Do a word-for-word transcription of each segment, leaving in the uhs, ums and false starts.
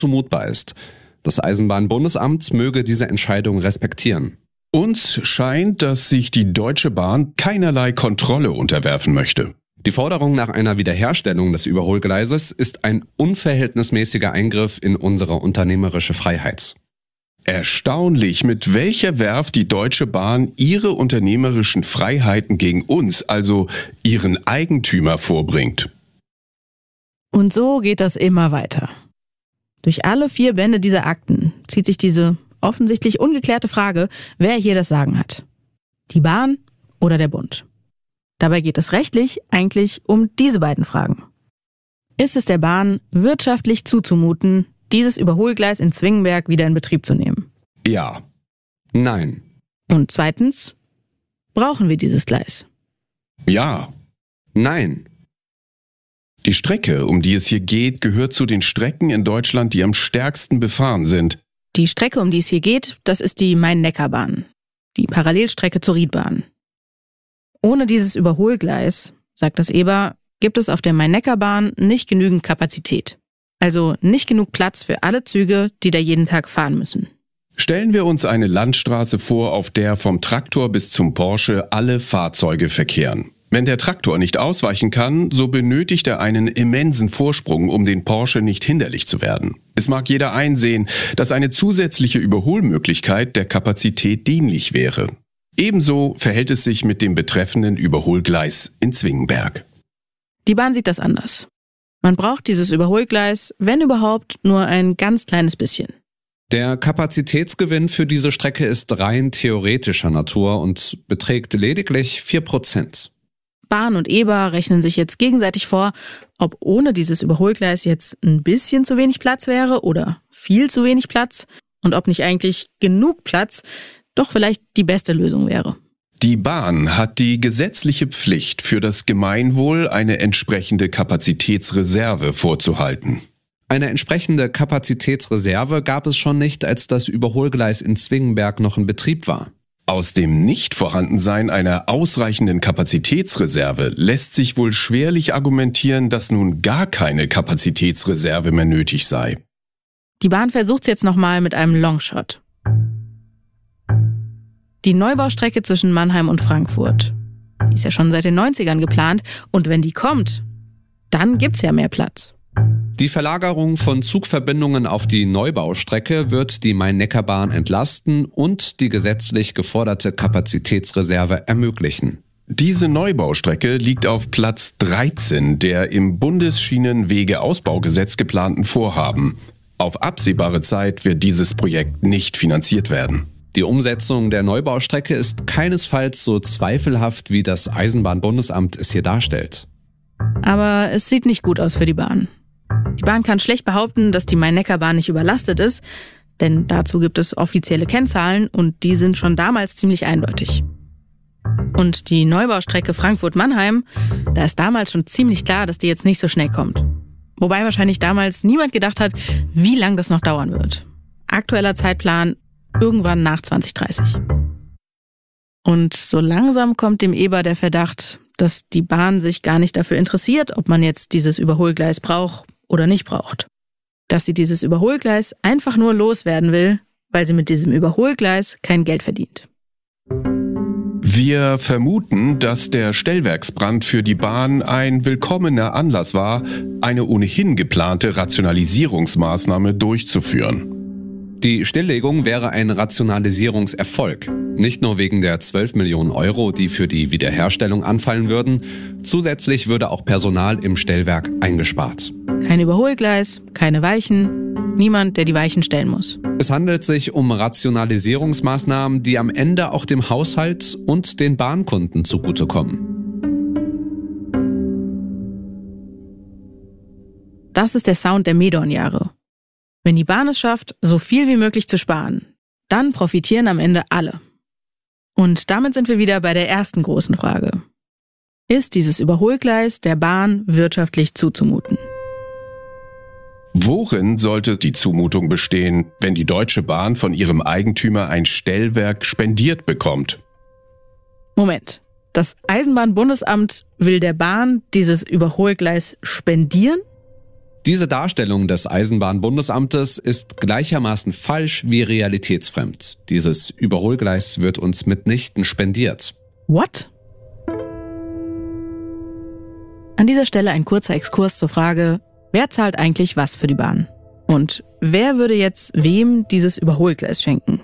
zumutbar ist. Das Eisenbahnbundesamt möge diese Entscheidung respektieren. Uns scheint, dass sich die Deutsche Bahn keinerlei Kontrolle unterwerfen möchte. Die Forderung nach einer Wiederherstellung des Überholgleises ist ein unverhältnismäßiger Eingriff in unsere unternehmerische Freiheit. Erstaunlich, mit welcher Werf die Deutsche Bahn ihre unternehmerischen Freiheiten gegen uns, also ihren Eigentümer, vorbringt. Und so geht das immer weiter. Durch alle vier Bände dieser Akten zieht sich diese offensichtlich ungeklärte Frage, wer hier das Sagen hat. Die Bahn oder der Bund? Dabei geht es rechtlich eigentlich um diese beiden Fragen. Ist es der Bahn wirtschaftlich zuzumuten, dieses Überholgleis in Zwingenberg wieder in Betrieb zu nehmen? Ja. Nein. Und zweitens, brauchen wir dieses Gleis? Ja. Nein. Die Strecke, um die es hier geht, gehört zu den Strecken in Deutschland, die am stärksten befahren sind. Die Strecke, um die es hier geht, das ist die Main-Neckar-Bahn, die Parallelstrecke zur Riedbahn. Ohne dieses Überholgleis, sagt das E B A, gibt es auf der Main-Neckar-Bahn nicht genügend Kapazität. Also nicht genug Platz für alle Züge, die da jeden Tag fahren müssen. Stellen wir uns eine Landstraße vor, auf der vom Traktor bis zum Porsche alle Fahrzeuge verkehren. Wenn der Traktor nicht ausweichen kann, so benötigt er einen immensen Vorsprung, um den Porsche nicht hinderlich zu werden. Es mag jeder einsehen, dass eine zusätzliche Überholmöglichkeit der Kapazität dienlich wäre. Ebenso verhält es sich mit dem betreffenden Überholgleis in Zwingenberg. Die Bahn sieht das anders. Man braucht dieses Überholgleis, wenn überhaupt, nur ein ganz kleines bisschen. Der Kapazitätsgewinn für diese Strecke ist rein theoretischer Natur und beträgt lediglich vier Prozent. Bahn und E B A rechnen sich jetzt gegenseitig vor, ob ohne dieses Überholgleis jetzt ein bisschen zu wenig Platz wäre oder viel zu wenig Platz und ob nicht eigentlich genug Platz doch vielleicht die beste Lösung wäre. Die Bahn hat die gesetzliche Pflicht, für das Gemeinwohl eine entsprechende Kapazitätsreserve vorzuhalten. Eine entsprechende Kapazitätsreserve gab es schon nicht, als das Überholgleis in Zwingenberg noch in Betrieb war. Aus dem Nichtvorhandensein einer ausreichenden Kapazitätsreserve lässt sich wohl schwerlich argumentieren, dass nun gar keine Kapazitätsreserve mehr nötig sei. Die Bahn versucht es jetzt nochmal mit einem Longshot. Die Neubaustrecke zwischen Mannheim und Frankfurt. Die ist ja schon seit den neunzigern geplant und wenn die kommt, dann gibt's ja mehr Platz. Die Verlagerung von Zugverbindungen auf die Neubaustrecke wird die Main-Neckar-Bahn entlasten und die gesetzlich geforderte Kapazitätsreserve ermöglichen. Diese Neubaustrecke liegt auf Platz dreizehn der im Bundesschienenwegeausbaugesetz geplanten Vorhaben. Auf absehbare Zeit wird dieses Projekt nicht finanziert werden. Die Umsetzung der Neubaustrecke ist keinesfalls so zweifelhaft, wie das Eisenbahnbundesamt es hier darstellt. Aber es sieht nicht gut aus für die Bahn. Die Bahn kann schlecht behaupten, dass die Main-Neckar-Bahn nicht überlastet ist, denn dazu gibt es offizielle Kennzahlen und die sind schon damals ziemlich eindeutig. Und die Neubaustrecke Frankfurt-Mannheim, da ist damals schon ziemlich klar, dass die jetzt nicht so schnell kommt. Wobei wahrscheinlich damals niemand gedacht hat, wie lang das noch dauern wird. Aktueller Zeitplan irgendwann nach zwanzig dreißig. Und so langsam kommt dem E B A der Verdacht, dass die Bahn sich gar nicht dafür interessiert, ob man jetzt dieses Überholgleis braucht oder nicht braucht. Dass sie dieses Überholgleis einfach nur loswerden will, weil sie mit diesem Überholgleis kein Geld verdient. Wir vermuten, dass der Stellwerksbrand für die Bahn ein willkommener Anlass war, eine ohnehin geplante Rationalisierungsmaßnahme durchzuführen. Die Stilllegung wäre ein Rationalisierungserfolg. Nicht nur wegen der zwölf Millionen Euro, die für die Wiederherstellung anfallen würden, zusätzlich würde auch Personal im Stellwerk eingespart. Kein Überholgleis, keine Weichen, niemand, der die Weichen stellen muss. Es handelt sich um Rationalisierungsmaßnahmen, die am Ende auch dem Haushalt und den Bahnkunden zugutekommen. Das ist der Sound der Medorn-Jahre. Wenn die Bahn es schafft, so viel wie möglich zu sparen, dann profitieren am Ende alle. Und damit sind wir wieder bei der ersten großen Frage. Ist dieses Überholgleis der Bahn wirtschaftlich zuzumuten? Worin sollte die Zumutung bestehen, wenn die Deutsche Bahn von ihrem Eigentümer ein Stellwerk spendiert bekommt? Moment, das Eisenbahnbundesamt will der Bahn dieses Überholgleis spendieren? Diese Darstellung des Eisenbahnbundesamtes ist gleichermaßen falsch wie realitätsfremd. Dieses Überholgleis wird uns mitnichten spendiert. What? An dieser Stelle ein kurzer Exkurs zur Frage, wer zahlt eigentlich was für die Bahn? Und wer würde jetzt wem dieses Überholgleis schenken?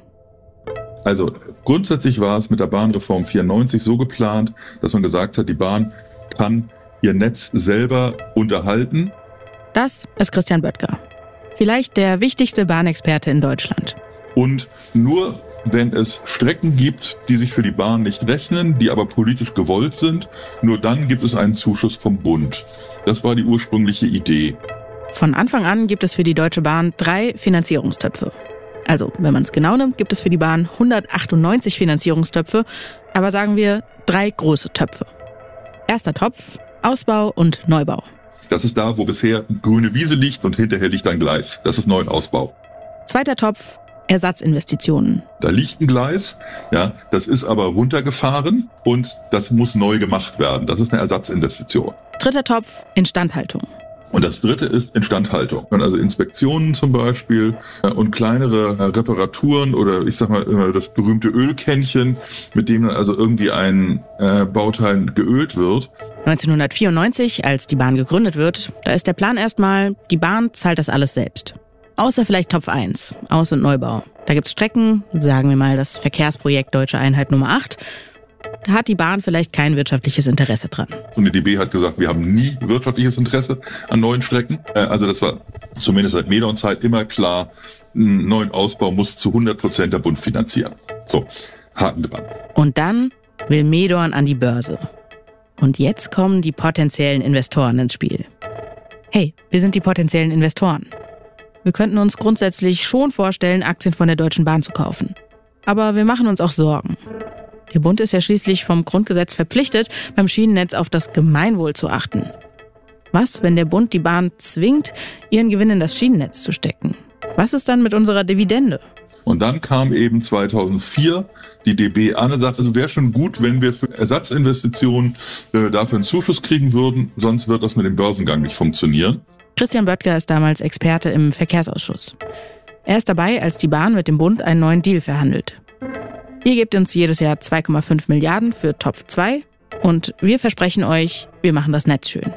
Also grundsätzlich war es mit der Bahnreform vierundneunzig so geplant, dass man gesagt hat, die Bahn kann ihr Netz selber unterhalten. Das ist Christian Böttger. Vielleicht der wichtigste Bahnexperte in Deutschland. Und nur wenn es Strecken gibt, die sich für die Bahn nicht rechnen, die aber politisch gewollt sind, nur dann gibt es einen Zuschuss vom Bund. Das war die ursprüngliche Idee. Von Anfang an gibt es für die Deutsche Bahn drei Finanzierungstöpfe. Also, wenn man es genau nimmt, gibt es für die Bahn hundertachtundneunzig Finanzierungstöpfe, aber sagen wir drei große Töpfe. Erster Topf, Ausbau und Neubau. Das ist da, wo bisher grüne Wiese liegt und hinterher liegt ein Gleis. Das ist neuen Ausbau. Zweiter Topf, Ersatzinvestitionen. Da liegt ein Gleis, ja, das ist aber runtergefahren und das muss neu gemacht werden. Das ist eine Ersatzinvestition. Dritter Topf, Instandhaltung. Und das dritte ist Instandhaltung. Also Inspektionen zum Beispiel und kleinere Reparaturen oder ich sag mal das berühmte Ölkännchen, mit dem dann also irgendwie ein äh, Bauteil geölt wird. neunzehnhundertvierundneunzig, als die Bahn gegründet wird, da ist der Plan erstmal, die Bahn zahlt das alles selbst. Außer vielleicht Topf eins, Aus- und Neubau. Da gibt's Strecken, sagen wir mal das Verkehrsprojekt Deutsche Einheit Nummer acht. Da hat die Bahn vielleicht kein wirtschaftliches Interesse dran. Und die D B hat gesagt, wir haben nie wirtschaftliches Interesse an neuen Strecken. Also das war zumindest seit Medorn-Zeit immer klar, einen neuen Ausbau muss zu hundert Prozent der Bund finanzieren. So, Haken dran. Und dann will Medorn an die Börse. Und jetzt kommen die potenziellen Investoren ins Spiel. Hey, wir sind die potenziellen Investoren. Wir könnten uns grundsätzlich schon vorstellen, Aktien von der Deutschen Bahn zu kaufen. Aber wir machen uns auch Sorgen. Der Bund ist ja schließlich vom Grundgesetz verpflichtet, beim Schienennetz auf das Gemeinwohl zu achten. Was, wenn der Bund die Bahn zwingt, ihren Gewinn in das Schienennetz zu stecken? Was ist dann mit unserer Dividende? Und dann kam eben zweitausendvier die D B an und sagte, es wäre schon gut, wenn wir für Ersatzinvestitionen äh, dafür einen Zuschuss kriegen würden, sonst wird das mit dem Börsengang nicht funktionieren. Christian Böttger ist damals Experte im Verkehrsausschuss. Er ist dabei, als die Bahn mit dem Bund einen neuen Deal verhandelt. Ihr gebt uns jedes Jahr zwei Komma fünf Milliarden für Topf zwei und wir versprechen euch, wir machen das Netz schön.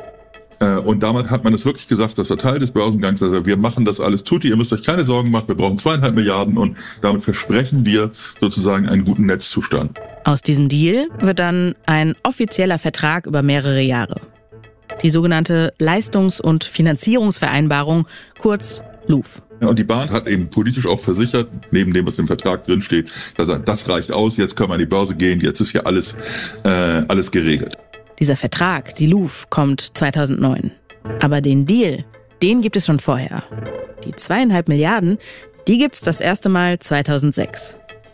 Und damit hat man es wirklich gesagt, das war Teil des Börsengangs. Also wir machen das alles tutti, ihr müsst euch keine Sorgen machen, wir brauchen zweieinhalb Milliarden und damit versprechen wir sozusagen einen guten Netzzustand. Aus diesem Deal wird dann ein offizieller Vertrag über mehrere Jahre. Die sogenannte Leistungs- und Finanzierungsvereinbarung, kurz L U F. Und die Bahn hat eben politisch auch versichert, neben dem, was im Vertrag drinsteht, dass er, das reicht aus, jetzt können wir an die Börse gehen, jetzt ist ja alles, äh, alles geregelt. Dieser Vertrag, die L U F, kommt zweitausendneun. Aber den Deal, den gibt es schon vorher. Die zweieinhalb Milliarden, die gibt's das erste Mal zweitausendsechs.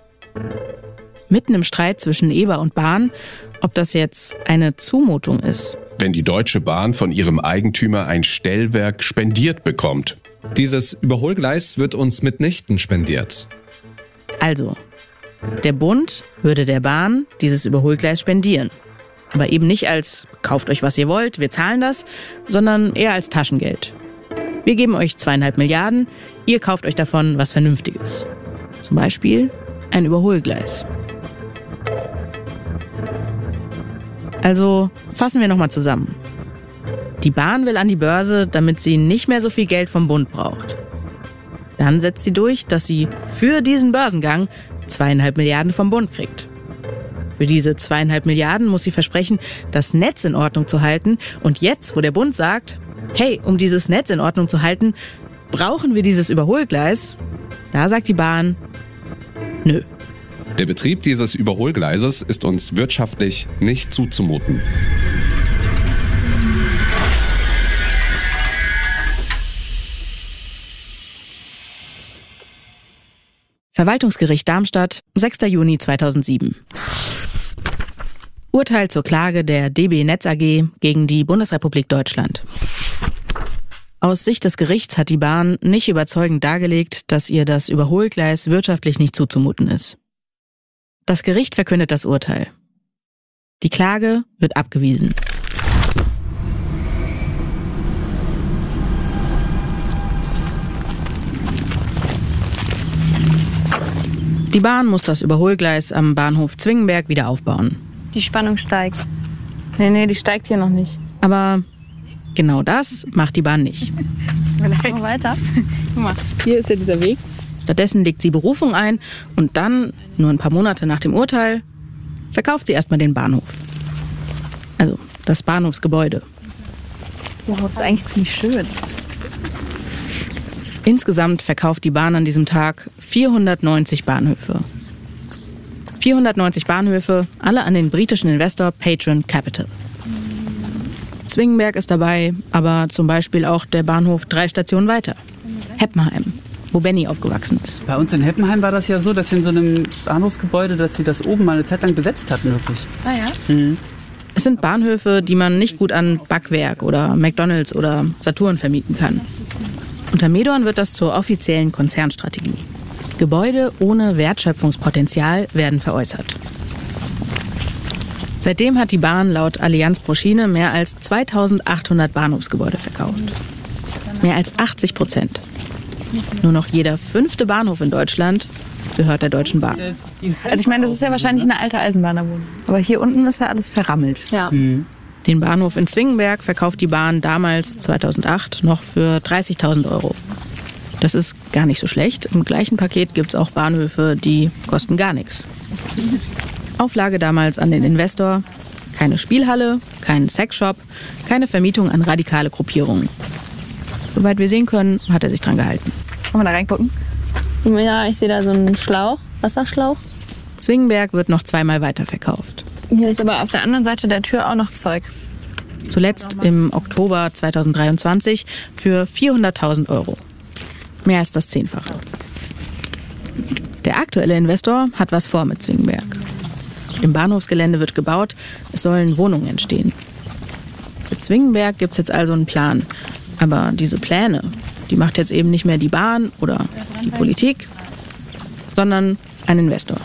Mitten im Streit zwischen Eber und Bahn, ob das jetzt eine Zumutung ist. Wenn die Deutsche Bahn von ihrem Eigentümer ein Stellwerk spendiert bekommt. Dieses Überholgleis wird uns mitnichten spendiert. Also, der Bund würde der Bahn dieses Überholgleis spendieren. Aber eben nicht als kauft euch, was ihr wollt, wir zahlen das, sondern eher als Taschengeld. Wir geben euch zweieinhalb Milliarden, ihr kauft euch davon was Vernünftiges. Zum Beispiel ein Überholgleis. Also fassen wir nochmal zusammen. Die Bahn will an die Börse, damit sie nicht mehr so viel Geld vom Bund braucht. Dann setzt sie durch, dass sie für diesen Börsengang zweieinhalb Milliarden vom Bund kriegt. Für diese zweieinhalb Milliarden muss sie versprechen, das Netz in Ordnung zu halten. Und jetzt, wo der Bund sagt, hey, um dieses Netz in Ordnung zu halten, brauchen wir dieses Überholgleis, da sagt die Bahn, nö. Der Betrieb dieses Überholgleises ist uns wirtschaftlich nicht zuzumuten. Verwaltungsgericht Darmstadt, sechster Juni zweitausendsieben. Urteil zur Klage der D B Netz A G gegen die Bundesrepublik Deutschland. Aus Sicht des Gerichts hat die Bahn nicht überzeugend dargelegt, dass ihr das Überholgleis wirtschaftlich nicht zuzumuten ist. Das Gericht verkündet das Urteil. Die Klage wird abgewiesen. Die Bahn muss das Überholgleis am Bahnhof Zwingenberg wieder aufbauen. Die Spannung steigt. Nee, nee, die steigt hier noch nicht. Aber genau das macht die Bahn nicht. Tut mir leid. Weiter. Guck mal, hier ist ja dieser Weg. Stattdessen legt sie Berufung ein und dann, nur ein paar Monate nach dem Urteil, verkauft sie erstmal den Bahnhof. Also das Bahnhofsgebäude. Wow, das ist eigentlich ziemlich schön. Insgesamt verkauft die Bahn an diesem Tag vierhundertneunzig Bahnhöfe. vierhundertneunzig Bahnhöfe, alle an den britischen Investor Patron Capital. Zwingenberg ist dabei, aber zum Beispiel auch der Bahnhof drei Stationen weiter. Heppenheim, wo Benny aufgewachsen ist. Bei uns in Heppenheim war das ja so, dass in so einem Bahnhofsgebäude, dass sie das oben mal eine Zeit lang besetzt hatten, wirklich. Ah ja? Mhm. Es sind Bahnhöfe, die man nicht gut an Backwerk oder McDonalds oder Saturn vermieten kann. Unter Medorn wird das zur offiziellen Konzernstrategie. Gebäude ohne Wertschöpfungspotenzial werden veräußert. Seitdem hat die Bahn laut Allianz pro Schiene mehr als zweitausendachthundert Bahnhofsgebäude verkauft. Mehr als achtzig Prozent. Nur noch jeder fünfte Bahnhof in Deutschland gehört der Deutschen Bahn. Also ich meine, das ist ja wahrscheinlich eine alte Eisenbahnerwohnung. Aber hier unten ist ja alles verrammelt. Ja. Mhm. Den Bahnhof in Zwingenberg verkauft die Bahn damals, zweitausendacht, noch für dreißigtausend Euro. Das ist gar nicht so schlecht. Im gleichen Paket gibt es auch Bahnhöfe, die kosten gar nichts. Auflage damals an den Investor: keine Spielhalle, kein Sexshop, keine Vermietung an radikale Gruppierungen. Soweit wir sehen können, hat er sich dran gehalten. Kann man da reingucken? Ja, ich sehe da so einen Schlauch, Wasserschlauch. Zwingenberg wird noch zweimal weiterverkauft. Hier ist aber auf der anderen Seite der Tür auch noch Zeug. Zuletzt im Oktober zweitausenddreiundzwanzig für vierhunderttausend Euro. Mehr als das Zehnfache. Der aktuelle Investor hat was vor mit Zwingenberg. Auf dem Bahnhofsgelände wird gebaut, es sollen Wohnungen entstehen. Für Zwingenberg gibt es jetzt also einen Plan. Aber diese Pläne, die macht jetzt eben nicht mehr die Bahn oder die Politik, sondern ein Investor.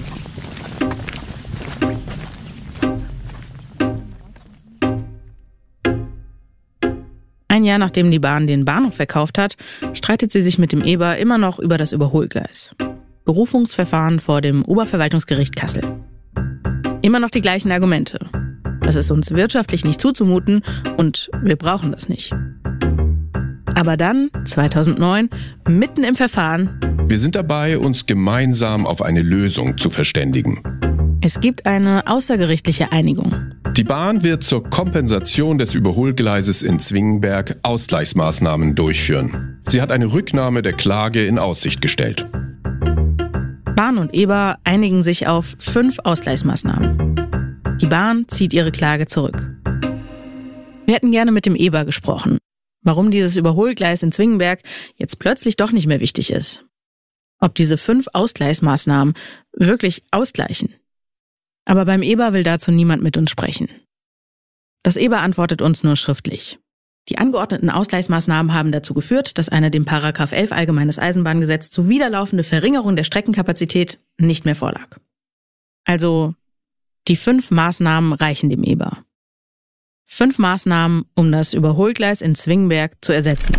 Ein Jahr nachdem die Bahn den Bahnhof verkauft hat, streitet sie sich mit dem Eber immer noch über das Überholgleis. Berufungsverfahren vor dem Oberverwaltungsgericht Kassel. Immer noch die gleichen Argumente. Das ist uns wirtschaftlich nicht zuzumuten und wir brauchen das nicht. Aber dann, zweitausendneun, mitten im Verfahren: Wir sind dabei, uns gemeinsam auf eine Lösung zu verständigen. Es gibt eine außergerichtliche Einigung. Die Bahn wird zur Kompensation des Überholgleises in Zwingenberg Ausgleichsmaßnahmen durchführen. Sie hat eine Rücknahme der Klage in Aussicht gestellt. Bahn und Eber einigen sich auf fünf Ausgleichsmaßnahmen. Die Bahn zieht ihre Klage zurück. Wir hätten gerne mit dem Eber gesprochen, warum dieses Überholgleis in Zwingenberg jetzt plötzlich doch nicht mehr wichtig ist. Ob diese fünf Ausgleichsmaßnahmen wirklich ausgleichen. Aber beim Eber will dazu niemand mit uns sprechen. Das Eber antwortet uns nur schriftlich. Die angeordneten Ausgleichsmaßnahmen haben dazu geführt, dass eine dem Paragraph elf Allgemeines Eisenbahngesetz zuwiderlaufende Verringerung der Streckenkapazität nicht mehr vorlag. Also, die fünf Maßnahmen reichen dem Eber. Fünf Maßnahmen, um das Überholgleis in Zwingenberg zu ersetzen.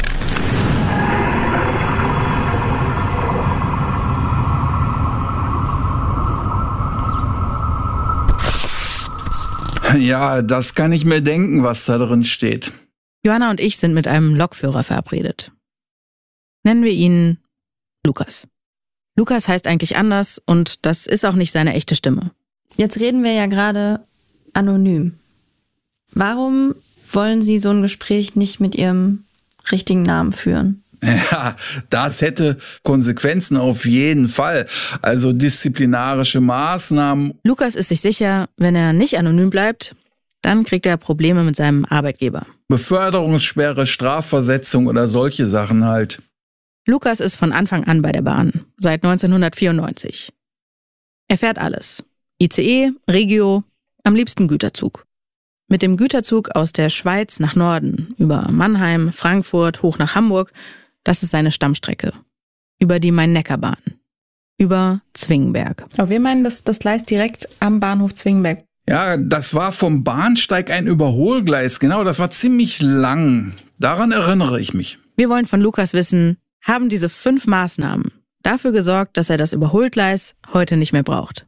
Ja, das kann ich mir denken, was da drin steht. Johanna und ich sind mit einem Lokführer verabredet. Nennen wir ihn Lukas. Lukas heißt eigentlich anders und das ist auch nicht seine echte Stimme. Jetzt reden wir ja gerade anonym. Warum wollen Sie so ein Gespräch nicht mit Ihrem richtigen Namen führen? Ja, das hätte Konsequenzen auf jeden Fall. Also disziplinarische Maßnahmen. Lukas ist sich sicher, wenn er nicht anonym bleibt, dann kriegt er Probleme mit seinem Arbeitgeber. Beförderungssperre, Strafversetzung oder solche Sachen halt. Lukas ist von Anfang an bei der Bahn, seit neunzehnhundertvierundneunzig. Er fährt alles. I C E, Regio, am liebsten Güterzug. Mit dem Güterzug aus der Schweiz nach Norden, über Mannheim, Frankfurt, hoch nach Hamburg, das ist seine Stammstrecke. Über die Main-Neckar-Bahn. Über Zwingenberg. Aber wir meinen das, das Gleis direkt am Bahnhof Zwingenberg. Ja, das war vom Bahnsteig ein Überholgleis, genau, das war ziemlich lang. Daran erinnere ich mich. Wir wollen von Lukas wissen, haben diese fünf Maßnahmen dafür gesorgt, dass er das Überholgleis heute nicht mehr braucht.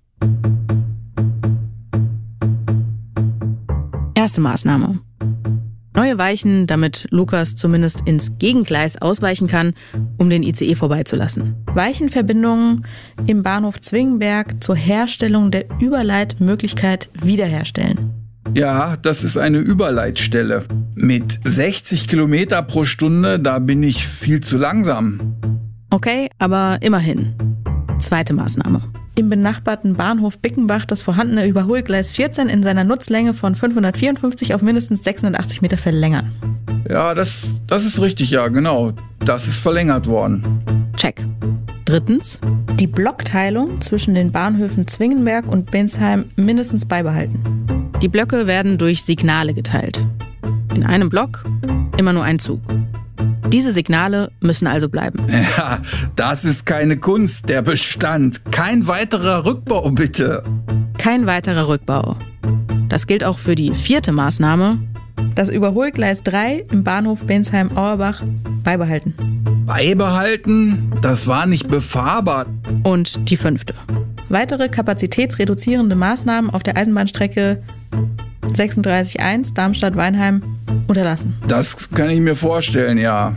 Erste Maßnahme. Neue Weichen, damit Lukas zumindest ins Gegengleis ausweichen kann, um den I C E vorbeizulassen. Weichenverbindungen im Bahnhof Zwingenberg zur Herstellung der Überleitmöglichkeit wiederherstellen. Ja, das ist eine Überleitstelle. Mit sechzig Kilometer pro Stunde, da bin ich viel zu langsam. Okay, aber immerhin. Zweite Maßnahme. Im benachbarten Bahnhof Bickenbach das vorhandene Überholgleis vierzehn in seiner Nutzlänge von fünfhundertvierundfünfzig auf mindestens sechshundertachtzig Meter verlängern. Ja, das, das ist richtig, ja, genau. Das ist verlängert worden. Check. Drittens. Die Blockteilung zwischen den Bahnhöfen Zwingenberg und Bensheim mindestens beibehalten. Die Blöcke werden durch Signale geteilt. In einem Block immer nur ein Zug. Diese Signale müssen also bleiben. Ja, das ist keine Kunst, der Bestand. Kein weiterer Rückbau, bitte. Kein weiterer Rückbau. Das gilt auch für die vierte Maßnahme. Das Überholgleis drei im Bahnhof Bensheim-Auerbach beibehalten. Beibehalten? Das war nicht befahrbar. Und die fünfte. Weitere kapazitätsreduzierende Maßnahmen auf der Eisenbahnstrecke sechsunddreißig eins Darmstadt-Weinheim unterlassen. Das kann ich mir vorstellen, ja.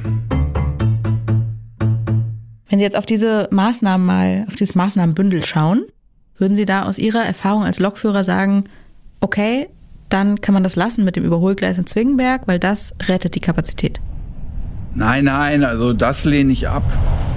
Wenn Sie jetzt auf diese Maßnahmen mal, auf dieses Maßnahmenbündel schauen, würden Sie da aus Ihrer Erfahrung als Lokführer sagen, okay, dann kann man das lassen mit dem Überholgleis in Zwingenberg, weil das rettet die Kapazität? Nein, nein, also das lehne ich ab.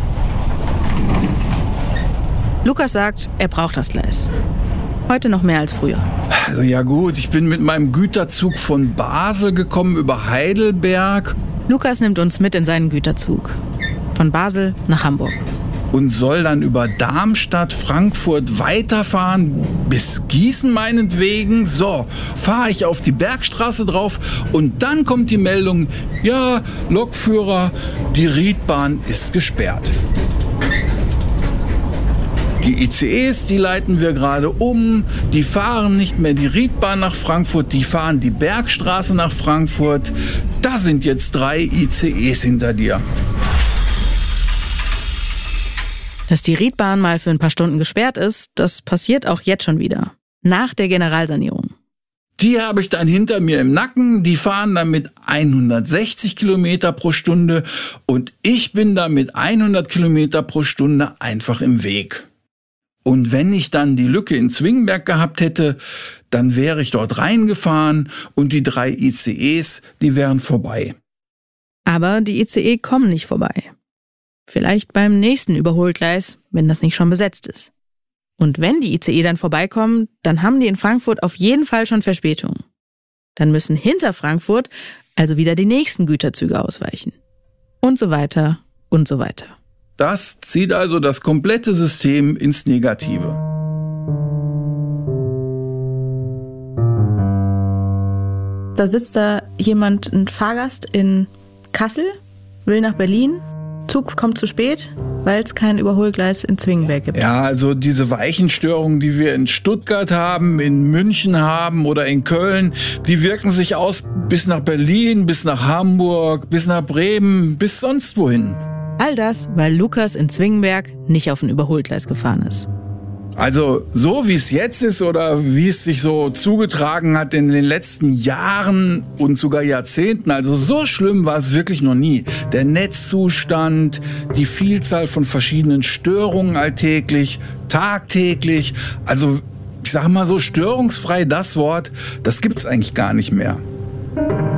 Lukas sagt, er braucht das Gleis. Heute noch mehr als früher. Also ja gut, ich bin mit meinem Güterzug von Basel gekommen über Heidelberg. Lukas nimmt uns mit in seinen Güterzug. Von Basel nach Hamburg. Und soll dann über Darmstadt, Frankfurt weiterfahren, bis Gießen meinetwegen. So, fahre ich auf die Bergstraße drauf und dann kommt die Meldung, ja, Lokführer, die Riedbahn ist gesperrt. Die I C Es, die leiten wir gerade um, die fahren nicht mehr die Riedbahn nach Frankfurt, die fahren die Bergstraße nach Frankfurt. Da sind jetzt drei I C Es hinter dir. Dass die Riedbahn mal für ein paar Stunden gesperrt ist, das passiert auch jetzt schon wieder. Nach der Generalsanierung. Die habe ich dann hinter mir im Nacken, die fahren dann mit hundertsechzig Kilometer pro Stunde und ich bin da mit hundert Kilometer pro Stunde einfach im Weg. Und wenn ich dann die Lücke in Zwingenberg gehabt hätte, dann wäre ich dort reingefahren und die drei I C Es, die wären vorbei. Aber die I C E kommen nicht vorbei. Vielleicht beim nächsten Überholgleis, wenn das nicht schon besetzt ist. Und wenn die I C E dann vorbeikommen, dann haben die in Frankfurt auf jeden Fall schon Verspätung. Dann müssen hinter Frankfurt also wieder die nächsten Güterzüge ausweichen. Und so weiter und so weiter. Das zieht also das komplette System ins Negative. Da sitzt da jemand, ein Fahrgast in Kassel, will nach Berlin. Zug kommt zu spät, weil es kein Überholgleis in Zwingenberg gibt. Ja, also diese Weichenstörungen, die wir in Stuttgart haben, in München haben oder in Köln, die wirken sich aus bis nach Berlin, bis nach Hamburg, bis nach Bremen, bis sonst wohin. All das, weil Lukas in Zwingenberg nicht auf ein Überholgleis gefahren ist. Also so wie es jetzt ist oder wie es sich so zugetragen hat in den letzten Jahren und sogar Jahrzehnten, also so schlimm war es wirklich noch nie. Der Netzzustand, die Vielzahl von verschiedenen Störungen alltäglich, tagtäglich, also ich sag mal so störungsfrei das Wort, das gibt's eigentlich gar nicht mehr.